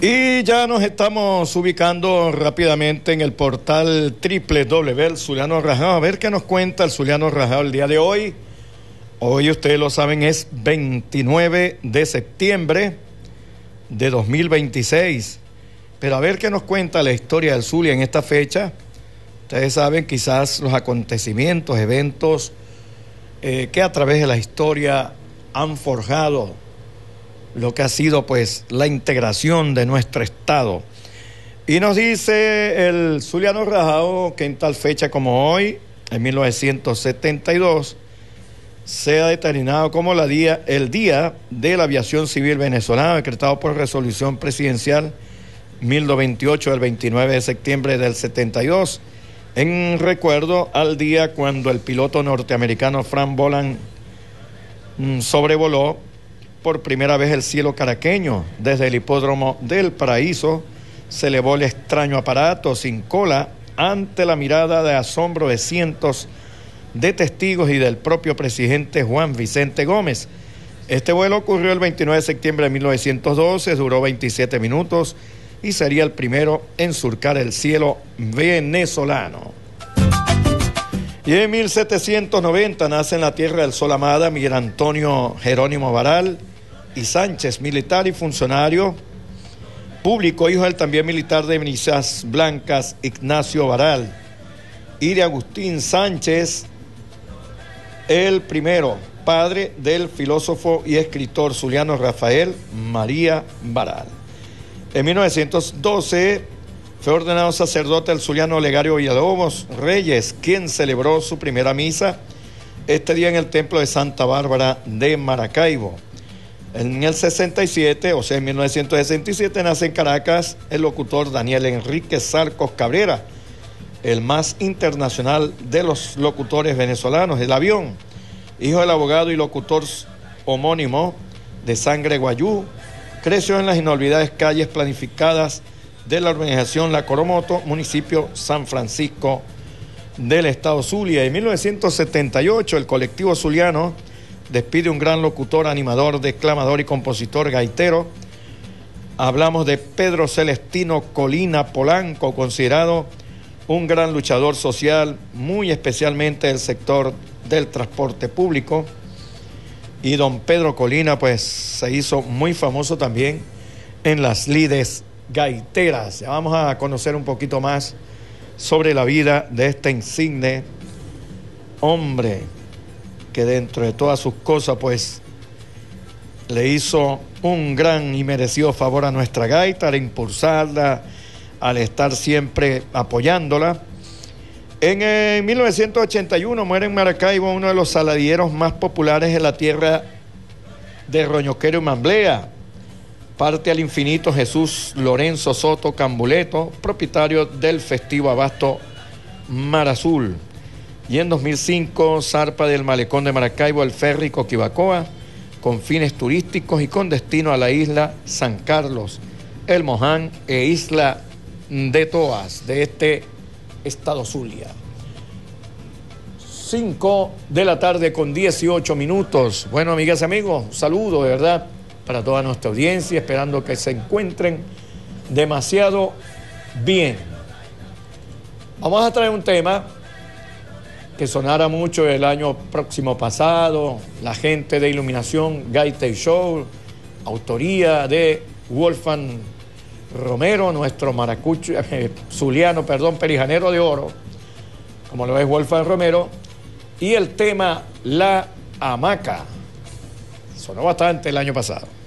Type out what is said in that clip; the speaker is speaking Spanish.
Y ya nos estamos ubicando rápidamente en el portal www del Zuliano Rajao. A ver qué nos cuenta el Zuliano Rajao el día de hoy. Hoy, ustedes lo saben, es 29 de septiembre de 2026. Pero a ver qué nos cuenta la historia del Zulia en esta fecha. Ustedes saben quizás los acontecimientos, eventos que a través de la historia han forjado lo que ha sido pues la integración de nuestro estado. Y nos dice el Zuliano Rajao que en tal fecha como hoy, en 1972, se ha determinado como el Día de la Aviación Civil Venezolana, decretado por resolución presidencial 1028 del 29 de septiembre del 72, en recuerdo al día cuando el piloto norteamericano Frank Boland sobrevoló por primera vez el cielo caraqueño. Desde el hipódromo del Paraíso se elevó el extraño aparato sin cola ante la mirada de asombro de cientos de testigos y del propio presidente Juan Vicente Gómez. Este vuelo ocurrió el 29 de septiembre de 1912, duró 27 minutos y sería el primero en surcar el cielo venezolano. Y en 1790 nace en la Tierra del Sol amada Miguel Antonio Jerónimo Varal y Sánchez, militar y funcionario público, hijo del también militar de Brisas Blancas Ignacio Varal y de Agustín Sánchez, el primero, padre del filósofo y escritor zuliano Rafael María Varal. En 1912 fue ordenado sacerdote el zuliano Olegario Villalobos Reyes, quien celebró su primera misa este día en el templo de Santa Bárbara de Maracaibo. En el 67, o sea, en 1967, nace en Caracas el locutor Daniel Enrique Sarcos Cabrera, el más internacional de los locutores venezolanos, el avión, hijo del abogado y locutor homónimo de sangre guayú. Creció en las inolvidables calles planificadas de la organización La Coromoto, municipio San Francisco del estado Zulia. En 1978, el colectivo zuliano despide un gran locutor, animador, declamador y compositor gaitero. Hablamos de Pedro Celestino Colina Polanco, considerado un gran luchador social, muy especialmente del sector del transporte público. Y don Pedro Colina pues se hizo muy famoso también en las lides gaiteras. Ya vamos a conocer un poquito más sobre la vida de este insigne hombre que dentro de todas sus cosas pues le hizo un gran y merecido favor a nuestra gaita al impulsarla, al estar siempre apoyándola. En 1981 muere en Maracaibo uno de los saladilleros más populares de la tierra de Roñoquero y Mamblea. Parte al infinito Jesús Lorenzo Soto Cambuleto, propietario del festivo abasto Mar Azul. Y en 2005 zarpa del malecón de Maracaibo el ferry Coquibacoa, con fines turísticos y con destino a la isla San Carlos, El Moján e Isla de Toas, de este estado Zulia. 5 de la tarde con 18 minutos. Bueno, amigas y amigos, un saludo de verdad para toda nuestra audiencia, esperando que se encuentren demasiado bien. Vamos a traer un tema que sonara mucho el año próximo pasado, la gente de Iluminación Gaita y Show, autoría de Wolfgang Romero, nuestro maracucho, zuliano, perijanero de oro, como lo es Wolfgang Romero, y el tema La Hamaca. Sonó bastante el año pasado.